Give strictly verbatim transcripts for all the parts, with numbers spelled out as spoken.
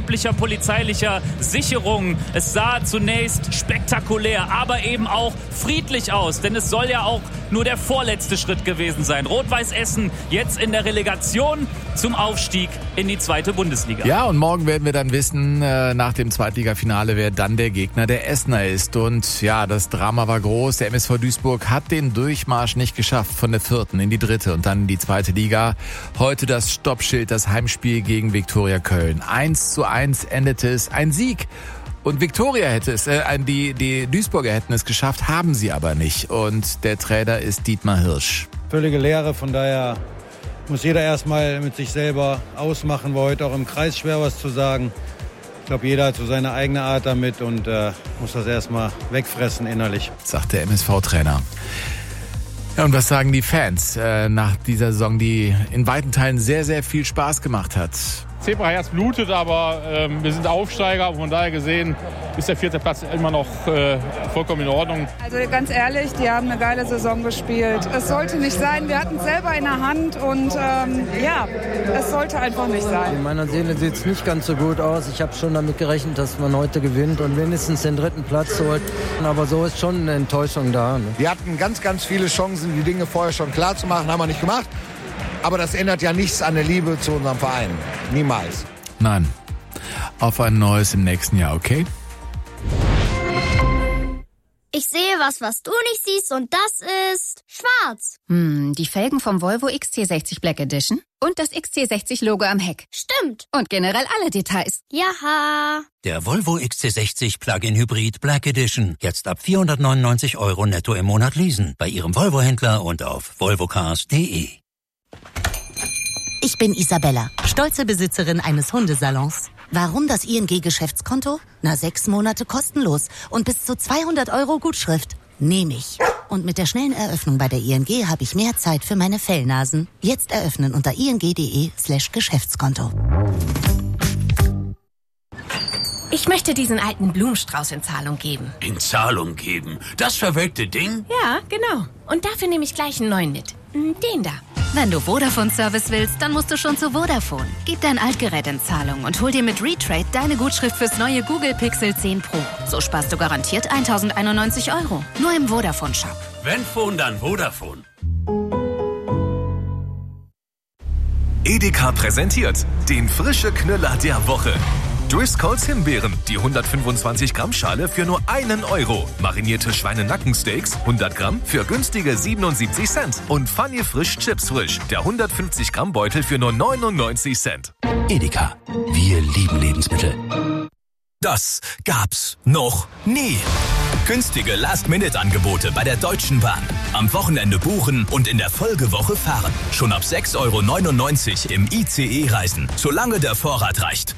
erheblicher polizeilicher Sicherung. Es sah zunächst spektakulär, aber eben auch friedlich aus, denn es soll ja auch nur der vorletzte Schritt gewesen sein. Rot-Weiß Essen jetzt in der Relegation zum Aufstieg in die zweite Bundesliga. Ja, und morgen werden wir dann wissen, äh, nach dem Zweitligafinale, wer dann der Gegner der Essener ist. Und ja, das Drama war groß. Der M S V Duisburg hat den Durchmarsch nicht geschafft von der vierten in die dritte und dann in die zweite Liga. Heute das Stoppschild, das Heimspiel gegen Viktoria Köln. eins zu eins endete es, ein Sieg. Und Viktoria hätte es, äh, die, die Duisburger hätten es geschafft, haben sie aber nicht. Und der Trainer ist Dietmar Hirsch. Völlige Leere, von daher muss jeder erstmal mit sich selber ausmachen. War heute auch im Kreis schwer was zu sagen. Ich glaube, jeder hat so seine eigene Art damit und äh, muss das erstmal wegfressen innerlich. Sagt der M S V-Trainer. Ja, und was sagen die Fans äh, nach dieser Saison, die in weiten Teilen sehr, sehr viel Spaß gemacht hat? Zebraherz blutet, aber ähm, wir sind Aufsteiger. Von daher gesehen ist der vierte Platz immer noch äh, vollkommen in Ordnung. Also ganz ehrlich, die haben eine geile Saison gespielt. Es sollte nicht sein. Wir hatten es selber in der Hand und ähm, ja, es sollte einfach nicht sein. In meiner Seele sieht es nicht ganz so gut aus. Ich habe schon damit gerechnet, dass man heute gewinnt und wenigstens den dritten Platz holt. Aber so ist schon eine Enttäuschung da. Ne? Wir hatten ganz, ganz viele Chancen, die Dinge vorher schon klar zu machen, haben wir nicht gemacht. Aber das ändert ja nichts an der Liebe zu unserem Verein. Niemals. Nein. Auf ein neues im nächsten Jahr, okay? Ich sehe was, was du nicht siehst, und das ist schwarz. Hm, die Felgen vom Volvo X C sechzig Black Edition und das X C sechzig Logo am Heck. Stimmt. Und generell alle Details. Jaha. Der Volvo X C sechzig Plug-in Hybrid Black Edition. Jetzt ab vierhundertneunundneunzig Euro netto im Monat leasen. Bei Ihrem Volvo-Händler und auf volvocars punkt de. Ich bin Isabella, stolze Besitzerin eines Hundesalons. Warum das I N G-Geschäftskonto? Na, sechs Monate kostenlos und bis zu zweihundert Euro Gutschrift. Nehme ich. Und mit der schnellen Eröffnung bei der I N G habe ich mehr Zeit für meine Fellnasen. Jetzt eröffnen unter ing.de slash Geschäftskonto. Ich möchte diesen alten Blumenstrauß in Zahlung geben. In Zahlung geben? Das verwelkte Ding? Ja, genau. Und dafür nehme ich gleich einen neuen mit. Den da. Wenn du Vodafone-Service willst, dann musst du schon zu Vodafone. Gib dein Altgerät in Zahlung und hol dir mit Retrade deine Gutschrift fürs neue Google Pixel zehn Pro. So sparst du garantiert tausendeinundneunzig Euro. Nur im Vodafone-Shop. Wenn Phone, dann Vodafone. Edeka präsentiert den frische Knüller der Woche. Driscolls Himbeeren, die hundertfünfundzwanzig Gramm Schale für nur einen Euro. Marinierte Schweinenackensteaks, hundert Gramm für günstige siebenundsiebzig Cent. Und Funny Frisch Chips Frisch, der hundertfünfzig Gramm Beutel für nur neunundneunzig Cent. Edeka, wir lieben Lebensmittel. Das gab's noch nie. Günstige Last-Minute-Angebote bei der Deutschen Bahn. Am Wochenende buchen und in der Folgewoche fahren. Schon ab sechs Euro neunundneunzig im I C E reisen, solange der Vorrat reicht.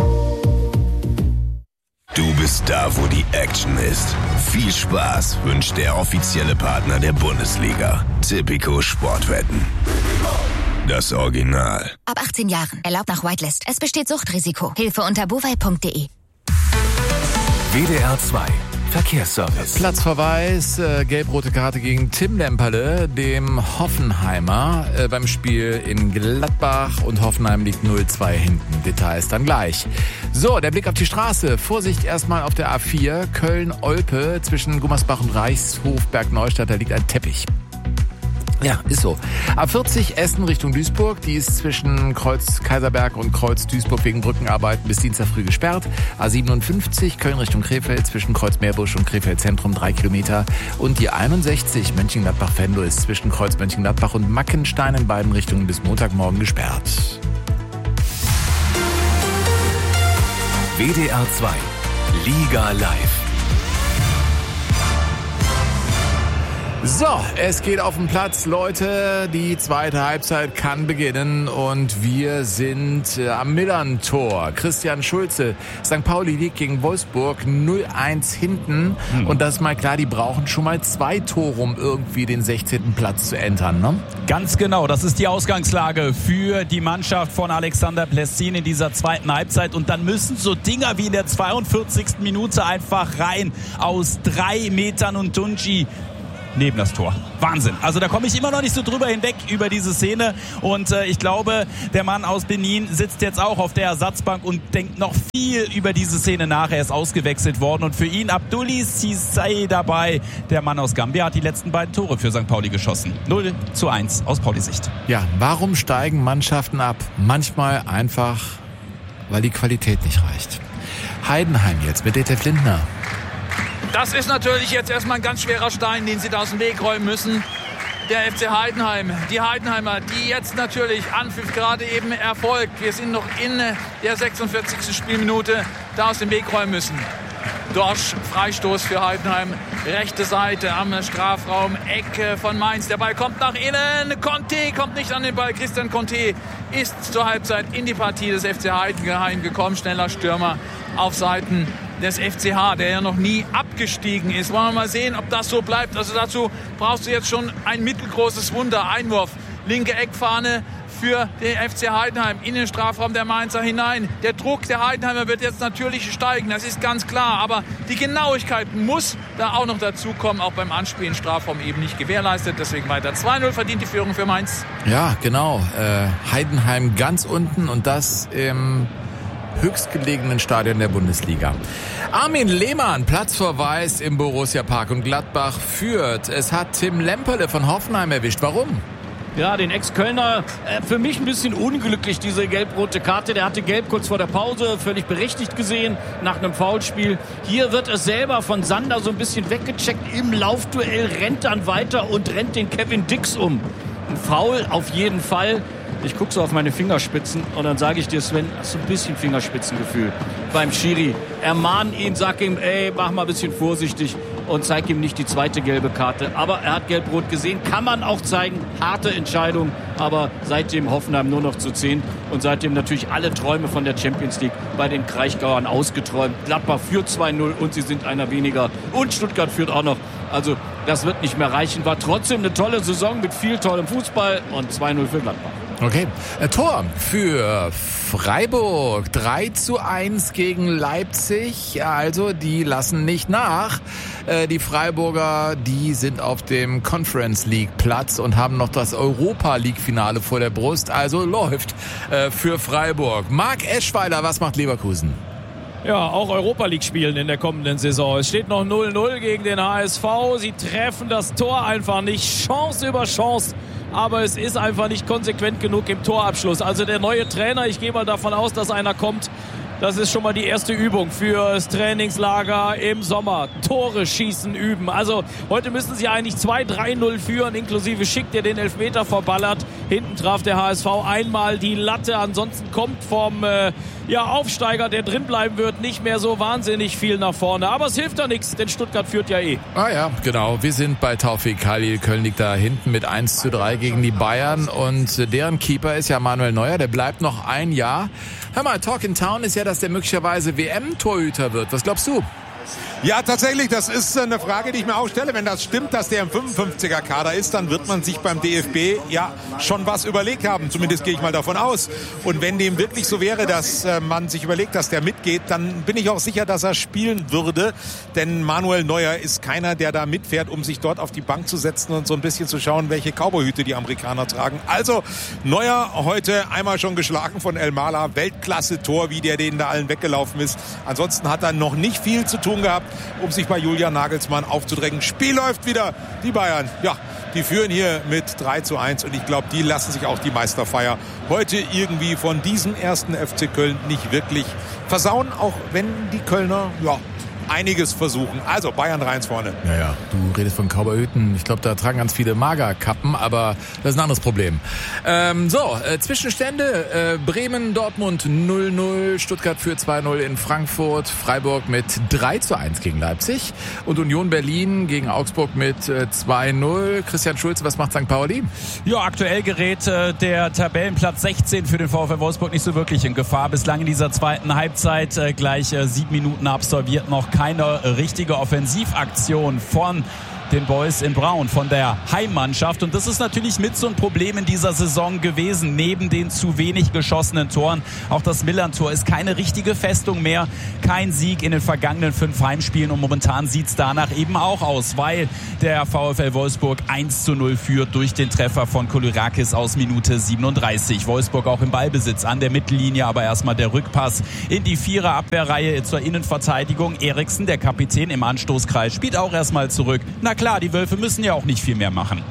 Du bist da, wo die Action ist. Viel Spaß wünscht der offizielle Partner der Bundesliga. Tipico Sportwetten. Das Original. Ab achtzehn Jahren. Erlaubt nach Whitelist. Es besteht Suchtrisiko. Hilfe unter bovai punkt de. W D R zwei Verkehrsservice. Platzverweis, äh, gelb-rote Karte gegen Tim Lemperle, dem Hoffenheimer, äh, beim Spiel in Gladbach, und Hoffenheim liegt null zwei hinten. Details dann gleich. So, der Blick auf die Straße. Vorsicht erstmal auf der A vier, Köln-Olpe, zwischen Gummersbach und Reichshofberg-Neustadt, da liegt ein Teppich. Ja, ist so. A vierzig Essen Richtung Duisburg, die ist zwischen Kreuz Kaiserberg und Kreuz Duisburg wegen Brückenarbeiten bis Dienstag früh gesperrt. A siebenundfünfzig Köln Richtung Krefeld zwischen Kreuz Meerbusch und Krefeld Zentrum drei Kilometer. Und die einundsechzig Mönchengladbach-Venlo ist zwischen Kreuz Mönchengladbach und Mackenstein in beiden Richtungen bis Montagmorgen gesperrt. W D R zwei Liga Live. So, es geht auf den Platz, Leute. Die zweite Halbzeit kann beginnen und wir sind äh, am Millern-Tor. Christian Schulze, Sankt Pauli liegt gegen Wolfsburg null eins hinten. Hm. Und das ist mal klar, die brauchen schon mal zwei Tore, um irgendwie den sechzehnten Platz zu entern, ne? Ganz genau, das ist die Ausgangslage für die Mannschaft von Alexander Plessin in dieser zweiten Halbzeit. Und dann müssen so Dinger wie in der zweiundvierzigsten Minute einfach rein aus drei Metern, und Tunji neben das Tor. Wahnsinn. Also da komme ich immer noch nicht so drüber hinweg über diese Szene. Und äh, ich glaube, der Mann aus Benin sitzt jetzt auch auf der Ersatzbank und denkt noch viel über diese Szene nach. Er ist ausgewechselt worden. Und für ihn Abdoulaye Cissé dabei. Der Mann aus Gambia hat die letzten beiden Tore für Sankt Pauli geschossen. null zu eins aus Pauli-Sicht. Ja, warum steigen Mannschaften ab? Manchmal einfach, weil die Qualität nicht reicht. Heidenheim jetzt mit Detlef Lindner. Das ist natürlich jetzt erstmal ein ganz schwerer Stein, den sie da aus dem Weg räumen müssen. Der F C Heidenheim, die Heidenheimer, die jetzt natürlich Anpfiff gerade eben erfolgt. Wir sind noch in der sechsundvierzigsten Spielminute da aus dem Weg räumen müssen. Dorsch, Freistoß für Heidenheim, rechte Seite am Strafraum, Ecke von Mainz. Der Ball kommt nach innen, Conte kommt nicht an den Ball. Christian Conte ist zur Halbzeit in die Partie des F C Heidenheim gekommen. Schneller Stürmer auf Seiten des F C H, der ja noch nie abgestiegen ist. Wollen wir mal sehen, ob das so bleibt. Also dazu brauchst du jetzt schon ein mittelgroßes Wunder. Einwurf, linke Eckfahne für den F C Heidenheim in den Strafraum der Mainzer hinein. Der Druck der Heidenheimer wird jetzt natürlich steigen, das ist ganz klar. Aber die Genauigkeit muss da auch noch dazukommen, auch beim Anspielen Strafraum eben nicht gewährleistet. Deswegen weiter zwei null verdient die Führung für Mainz. Ja, genau. Äh, Heidenheim ganz unten und das im höchstgelegenen Stadion der Bundesliga. Armin Lehmann, Platzverweis im Borussia Park und Gladbach führt. Es hat Tim Lemperle von Hoffenheim erwischt. Warum? Ja, den Ex-Kölner, äh, für mich ein bisschen unglücklich, diese gelb-rote Karte. Der hatte gelb kurz vor der Pause, völlig berechtigt gesehen, nach einem Foulspiel. Hier wird es selber von Sander so ein bisschen weggecheckt. Im Laufduell rennt dann weiter und rennt den Kevin Dix um. Ein Foul auf jeden Fall. Ich gucke so auf meine Fingerspitzen und dann sage ich dir, Sven, hast du ein bisschen Fingerspitzengefühl beim Schiri. Ermahn ihn, sag ihm, ey, mach mal ein bisschen vorsichtig und zeig ihm nicht die zweite gelbe Karte. Aber er hat gelb-rot gesehen, kann man auch zeigen. Harte Entscheidung, aber seitdem Hoffenheim nur noch zu zehn und seitdem natürlich alle Träume von der Champions League bei den Kraichgauern ausgeträumt. Gladbach führt zwei null und sie sind einer weniger und Stuttgart führt auch noch. Also das wird nicht mehr reichen. War trotzdem eine tolle Saison mit viel tollem Fußball und zwei null für Gladbach. Okay, Tor für Freiburg, drei zu eins gegen Leipzig, also die lassen nicht nach. Die Freiburger, die sind auf dem Conference League Platz und haben noch das Europa League Finale vor der Brust, also läuft für Freiburg. Marc Eschweiler, was macht Leverkusen? Ja, auch Europa League spielen in der kommenden Saison. Es steht noch null null gegen den H S V. Sie treffen das Tor einfach nicht. Chance über Chance. Aber es ist einfach nicht konsequent genug im Torabschluss. Also der neue Trainer, ich gehe mal davon aus, dass einer kommt. Das ist schon mal die erste Übung fürs Trainingslager im Sommer. Tore schießen üben. Also heute müssen sie eigentlich zwei drei null führen, inklusive Schick, der den Elfmeter verballert. Hinten traf der H S V einmal die Latte. Ansonsten kommt vom äh, ja, Aufsteiger, der drin bleiben wird, nicht mehr so wahnsinnig viel nach vorne. Aber es hilft da nichts, denn Stuttgart führt ja eh. Ah ja, genau. Wir sind bei Taufik Halil. Köln liegt da hinten mit eins zu drei gegen die Bayern. Und deren Keeper ist ja Manuel Neuer. Der bleibt noch ein Jahr. Hör mal, Talk in Town ist ja, dass der möglicherweise W M-Torhüter wird. Was glaubst du? Ja, tatsächlich, das ist eine Frage, die ich mir auch stelle. Wenn das stimmt, dass der im fünfundfünfziger-Kader ist, dann wird man sich beim D F B ja schon was überlegt haben. Zumindest gehe ich mal davon aus. Und wenn dem wirklich so wäre, dass äh, man sich überlegt, dass der mitgeht, dann bin ich auch sicher, dass er spielen würde. Denn Manuel Neuer ist keiner, der da mitfährt, um sich dort auf die Bank zu setzen und so ein bisschen zu schauen, welche Cowboyhüte die Amerikaner tragen. Also Neuer heute einmal schon geschlagen von El Mala. Weltklasse-Tor, wie der denen da allen weggelaufen ist. Ansonsten hat er noch nicht viel zu tun gehabt, um sich bei Julian Nagelsmann aufzudrängen. Spiel läuft wieder. Die Bayern, ja, die führen hier mit drei zu eins und ich glaube, die lassen sich auch die Meisterfeier heute irgendwie von diesem ersten F C Köln nicht wirklich versauen, auch wenn die Kölner, ja, einiges versuchen. Also Bayern drei eins vorne. Naja, du redest von Cowboyhüten. Ich glaube, da tragen ganz viele Magerkappen, aber das ist ein anderes Problem. Ähm, so, äh, Zwischenstände. Äh, Bremen, Dortmund null null. Stuttgart führt zwei null in Frankfurt. Freiburg mit drei zu eins gegen Leipzig. Und Union Berlin gegen Augsburg mit äh, zwei null. Christian Schulze, was macht Sankt Pauli? Ja, aktuell gerät äh, der Tabellenplatz sechzehn für den VfL Wolfsburg nicht so wirklich in Gefahr. Bislang in dieser zweiten Halbzeit äh, gleich äh, sieben Minuten absolviert, noch keine richtige Offensivaktion von den Boys in Braun, von der Heimmannschaft. Und das ist natürlich mit so ein Problem in dieser Saison gewesen, neben den zu wenig geschossenen Toren. Auch das Millern-Tor ist keine richtige Festung mehr, kein Sieg in den vergangenen fünf Heimspielen. Und momentan sieht es danach eben auch aus, weil der VfL Wolfsburg eins zu null führt durch den Treffer von Kolyrakis aus Minute siebenunddreißig. Wolfsburg auch im Ballbesitz an der Mittellinie, aber erstmal der Rückpass in die Vierer-Abwehrreihe zur Innenverteidigung. Eriksen, der Kapitän im Anstoßkreis, spielt auch erstmal zurück. Na klar, die Wölfe müssen ja auch nicht viel mehr machen.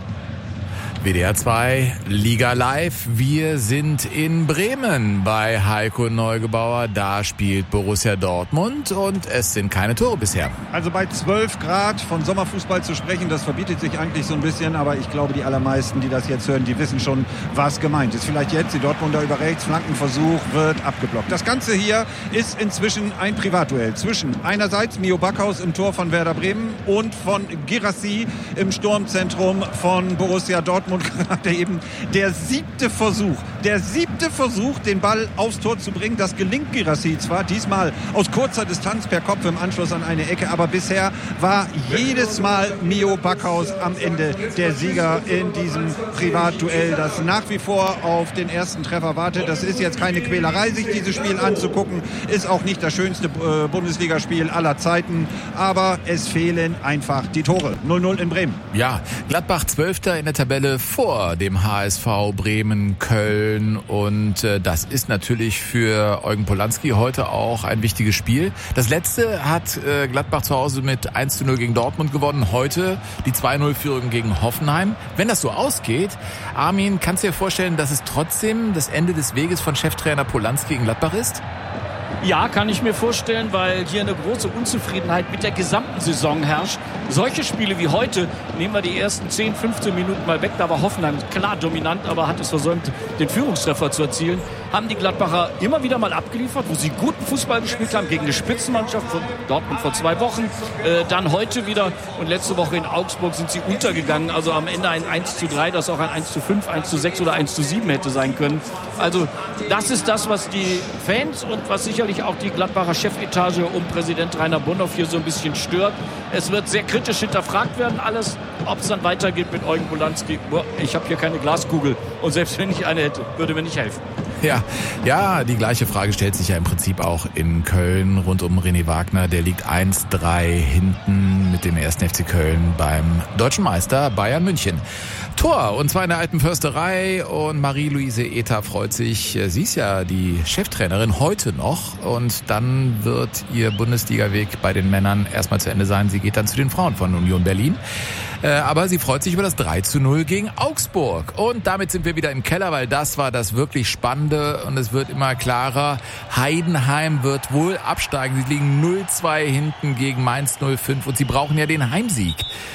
W D R zwei, Liga Live. Wir sind in Bremen bei Heiko Neugebauer. Da spielt Borussia Dortmund und es sind keine Tore bisher. Also bei zwölf Grad von Sommerfußball zu sprechen, das verbietet sich eigentlich so ein bisschen. Aber ich glaube, die allermeisten, die das jetzt hören, die wissen schon, was gemeint ist. Vielleicht jetzt die Dortmunder über rechts, Flankenversuch wird abgeblockt. Das Ganze hier ist inzwischen ein Privatduell zwischen einerseits Mio Backhaus im Tor von Werder Bremen und von Guirassy im Sturmzentrum von Borussia Dortmund. Gerade eben der siebte Versuch, der siebte Versuch, den Ball aufs Tor zu bringen. Das gelingt Guirassy zwar, diesmal aus kurzer Distanz per Kopf im Anschluss an eine Ecke, aber bisher war jedes Mal Mio Backhaus am Ende der Sieger in diesem Privatduell, das nach wie vor auf den ersten Treffer wartet. Das ist jetzt keine Quälerei, sich dieses Spiel anzugucken, ist auch nicht das schönste äh, Bundesligaspiel aller Zeiten, aber es fehlen einfach die Tore. null null in Bremen. Ja, Gladbach zwölfter in der Tabelle vor dem H S V, Bremen, Köln und äh, das ist natürlich für Eugen Polanski heute auch ein wichtiges Spiel. Das letzte hat äh, Gladbach zu Hause mit eins zu null gegen Dortmund gewonnen, heute die zwei null Führung gegen Hoffenheim. Wenn das so ausgeht, Armin, kannst du dir vorstellen, dass es trotzdem das Ende des Weges von Cheftrainer Polanski in Gladbach ist? Ja, kann ich mir vorstellen, weil hier eine große Unzufriedenheit mit der gesamten Saison herrscht. Solche Spiele wie heute, nehmen wir die ersten zehn, fünfzehn Minuten mal weg, da war Hoffenheim klar dominant, aber hat es versäumt, den Führungstreffer zu erzielen, haben die Gladbacher immer wieder mal abgeliefert, wo sie guten Fußball gespielt haben, gegen eine Spitzenmannschaft von Dortmund vor zwei Wochen, äh, dann heute wieder und letzte Woche in Augsburg sind sie untergegangen, also am Ende ein eins zu drei, das auch ein eins zu fünf, eins zu sechs oder eins zu sieben hätte sein können. Also das ist das, was die Fans und was sicherlich auch die Gladbacher Chefetage um Präsident Rainer Bonhoff hier so ein bisschen stört. Es wird sehr kritisch hinterfragt werden alles, ob es dann weitergeht mit Eugen Polanski. Ich habe hier keine Glaskugel und selbst wenn ich eine hätte, würde mir nicht helfen. Ja, ja, die gleiche Frage stellt sich ja im Prinzip auch in Köln rund um René Wagner. Der liegt eins drei hinten mit dem ersten F C Köln beim deutschen Meister Bayern München. Tor, und zwar in der Alten Försterei, und Marie-Louise Ether freut sich. Sie ist ja die Cheftrainerin heute noch und dann wird ihr Bundesliga-Weg bei den Männern erstmal zu Ende sein. Sie geht dann zu den Frauen von Union Berlin. Aber sie freut sich über das drei zu null gegen Augsburg. Und damit sind wir wieder im Keller, weil das war das wirklich Spannende und es wird immer klarer. Heidenheim wird wohl absteigen. Sie liegen null zwei hinten gegen Mainz null fünf und sie brauchen ja den Heimsieg,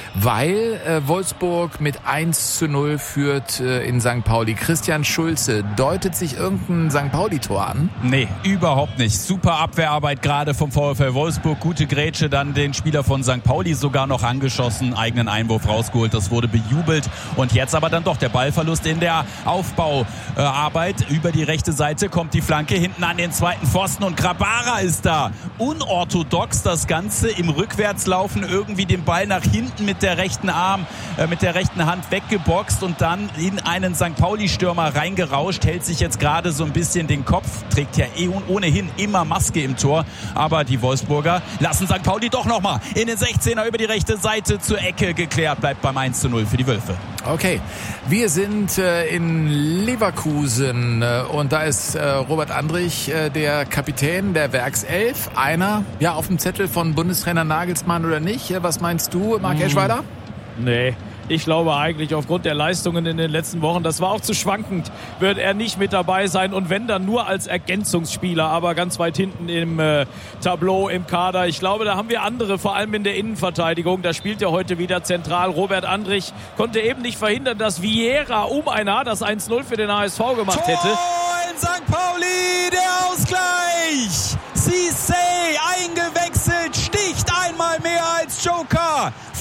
weil äh, Wolfsburg mit eins zu null führt äh, in Sankt Pauli. Christian Schulze, deutet sich irgendein Sankt Pauli-Tor an? Nee, überhaupt nicht. Super Abwehrarbeit gerade vom VfL Wolfsburg. Gute Grätsche, dann den Spieler von Sankt Pauli sogar noch angeschossen, eigenen Einwurf rausgeholt. Das wurde bejubelt. Und jetzt aber dann doch der Ballverlust in der Aufbauarbeit. Über die rechte Seite kommt die Flanke hinten an den zweiten Pfosten und Grabara ist da. Unorthodox das Ganze im Rückwärtslaufen, irgendwie den Ball nach hinten mit der rechten Arm, äh, mit der rechten Hand weggeboxt und dann in einen Sankt Pauli-Stürmer reingerauscht, hält sich jetzt gerade so ein bisschen den Kopf, trägt ja eh ohnehin immer Maske im Tor, aber die Wolfsburger lassen Sankt Pauli doch nochmal in den sechzehner über die rechte Seite zur Ecke geklärt, bleibt beim eins zu null für die Wölfe. Okay, wir sind äh, in Leverkusen äh, und da ist äh, Robert Andrich, äh, der Kapitän der Werkself, einer ja auf dem Zettel von Bundestrainer Nagelsmann oder nicht? Äh, was meinst du, Marc Eschweiler? Nee. Ich glaube eigentlich aufgrund der Leistungen in den letzten Wochen, das war auch zu schwankend, wird er nicht mit dabei sein und wenn dann nur als Ergänzungsspieler, aber ganz weit hinten im äh, Tableau, im Kader. Ich glaube, da haben wir andere, vor allem in der Innenverteidigung. Da spielt er heute wieder zentral. Robert Andrich konnte eben nicht verhindern, dass Vieira um ein Haar das eins null für den H S V gemacht hätte. Tor in Sankt Pauli, der Ausgleich. Cissé eingewechselt, sticht einmal mehr als Joker. Fast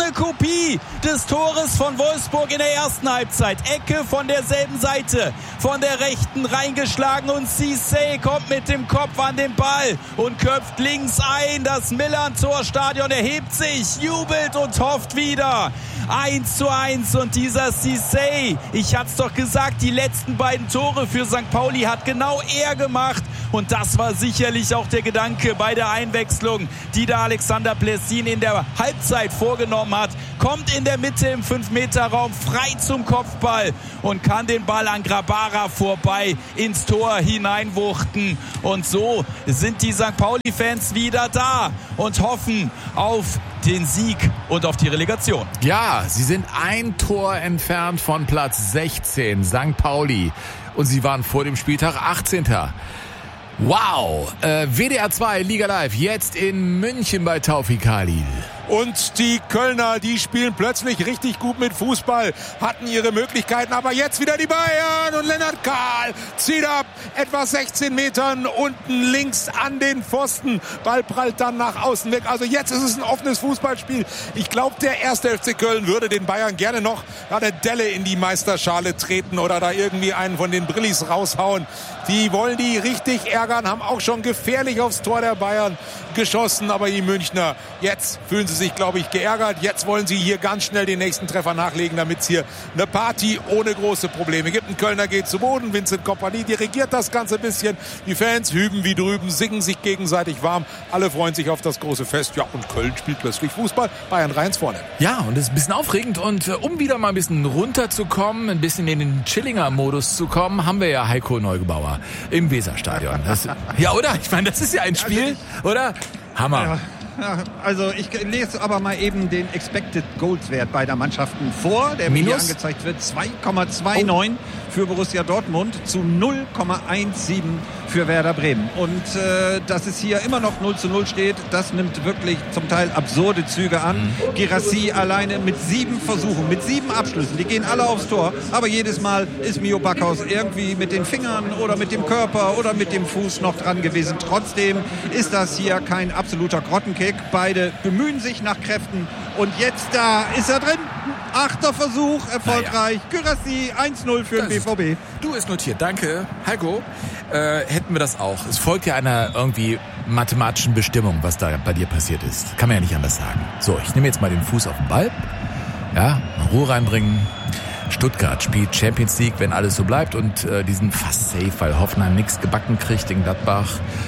eine Kopie des Tores von Wolfsburg in der ersten Halbzeit. Ecke von derselben Seite, von der rechten reingeschlagen und Cissé kommt mit dem Kopf an den Ball und köpft links ein. Das Millern-Tor-Stadion erhebt sich, jubelt und hofft wieder. eins zu eins und dieser Cissé, ich hab's doch gesagt, die letzten beiden Tore für Sankt Pauli hat genau er gemacht und das war sicherlich auch der Gedanke bei der Einwechslung, die da Alexander Plessin in der Halbzeit vorgenommen hat. Kommt in der Mitte im fünf Meter Raum frei zum Kopfball und kann den Ball an Grabara vorbei ins Tor hineinwuchten. Und so sind die Sankt Pauli-Fans wieder da und hoffen auf den Sieg und auf die Relegation. Ja, sie sind ein Tor entfernt von Platz sechzehn, Sankt Pauli. Und sie waren vor dem Spieltag achtzehnter Wow, äh, W D R zwei Liga Live, jetzt in München bei Taufik Khalil. Und die Kölner, die spielen plötzlich richtig gut mit Fußball, hatten ihre Möglichkeiten, aber jetzt wieder die Bayern und Lennart Kahl zieht ab, etwa sechzehn Metern unten links an den Pfosten. Ball prallt dann nach außen weg. Also jetzt ist es ein offenes Fußballspiel. Ich glaube, der erste F C Köln würde den Bayern gerne noch eine Delle in die Meisterschale treten oder da irgendwie einen von den Brillis raushauen. Die wollen die richtig ärgern, haben auch schon gefährlich aufs Tor der Bayern geschossen, aber die Münchner, jetzt fühlen sie sich, glaube ich, geärgert. Jetzt wollen sie hier ganz schnell den nächsten Treffer nachlegen, damit es hier eine Party ohne große Probleme gibt. Ein Kölner geht zu Boden, Vincent Kompany dirigiert das Ganze ein bisschen. Die Fans hüben wie drüben, singen sich gegenseitig warm. Alle freuen sich auf das große Fest. Ja, und Köln spielt plötzlich Fußball. Bayern reins vorne. Ja, und es ist ein bisschen aufregend. Und äh, um wieder mal ein bisschen runterzukommen, ein bisschen in den Chillinger-Modus zu kommen, haben wir ja Heiko Neugebauer im Weserstadion. Das, ja, oder? Ich meine, das ist ja ein Spiel, oder? Hammer. Ja. Ja, also ich lese aber mal eben den Expected Goals Wert beider Mannschaften vor, der mir hier angezeigt wird. zwei Komma neunundzwanzig oh. für Borussia Dortmund zu null Komma siebzehn für Werder Bremen. Und äh, dass es hier immer noch null zu null steht, das nimmt wirklich zum Teil absurde Züge an. Mhm. Girassi alleine mit sieben Versuchen, mit sieben Abschlüssen, die gehen alle aufs Tor, aber jedes Mal ist Mio Backhaus irgendwie mit den Fingern oder mit dem Körper oder mit dem Fuß noch dran gewesen. Trotzdem ist das hier kein absoluter Grottenkick. Beide bemühen sich nach Kräften und jetzt da ist er drin. Achter Versuch, erfolgreich. Naja. Girassi eins null für das den B V B. Du ist notiert, danke. Heiko, äh, hätten wir das auch. Es folgt ja einer irgendwie mathematischen Bestimmung, was da bei dir passiert ist. Kann man ja nicht anders sagen. So, ich nehme jetzt mal den Fuß auf den Ball. Ja, mal Ruhe reinbringen. Stuttgart spielt Champions League, wenn alles so bleibt und äh, die sind fast safe, weil Hoffenheim nichts gebacken kriegt in Gladbach.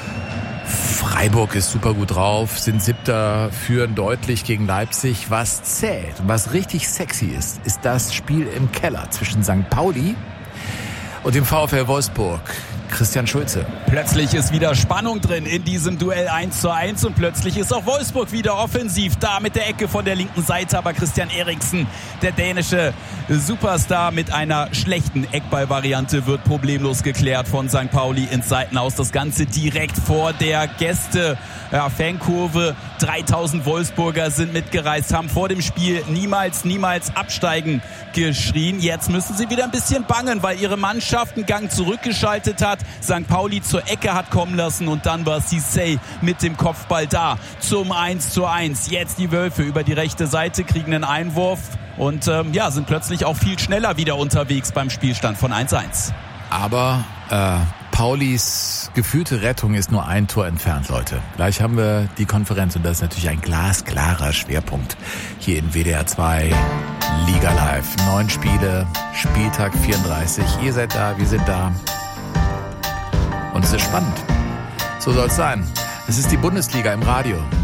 Freiburg ist super gut drauf, sind Siebter, führen deutlich gegen Leipzig. Was zählt und was richtig sexy ist, ist das Spiel im Keller zwischen Sankt Pauli und dem VfL Wolfsburg. Christian Schulze. Plötzlich ist wieder Spannung drin in diesem Duell eins zu eins und plötzlich ist auch Wolfsburg wieder offensiv da mit der Ecke von der linken Seite, aber Christian Eriksen, der dänische Superstar mit einer schlechten Eckballvariante, wird problemlos geklärt von Sankt Pauli ins Seitenhaus. Das Ganze direkt vor der Gäste ja, Fankurve. dreitausend Wolfsburger sind mitgereist, haben vor dem Spiel niemals, niemals absteigen geschrien. Jetzt müssen sie wieder ein bisschen bangen, weil ihre Mannschaft einen Gang zurückgeschaltet hat. Sankt Pauli zur Ecke hat kommen lassen und dann war Cissé mit dem Kopfball da zum eins zu eins. Jetzt die Wölfe über die rechte Seite kriegen einen Einwurf und ähm, ja, sind plötzlich auch viel schneller wieder unterwegs beim Spielstand von eins eins. Aber äh, Paulis gefühlte Rettung ist nur ein Tor entfernt, Leute. Gleich haben wir die Konferenz und das ist natürlich ein glasklarer Schwerpunkt hier in W D R zwei Liga Live. Neun Spiele, Spieltag vierunddreißig. Ihr seid da, wir sind da. Und es ist spannend. So soll es sein. Es ist die Bundesliga im Radio.